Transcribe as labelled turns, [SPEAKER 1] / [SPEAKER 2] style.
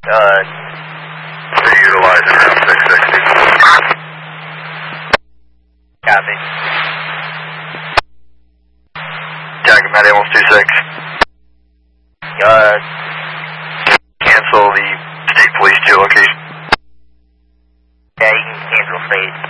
[SPEAKER 1] They're utilizing around 660.
[SPEAKER 2] Copy.
[SPEAKER 1] Jacket Med almost 26. Cancel the state police geolocation.
[SPEAKER 2] Yeah, you can cancel state.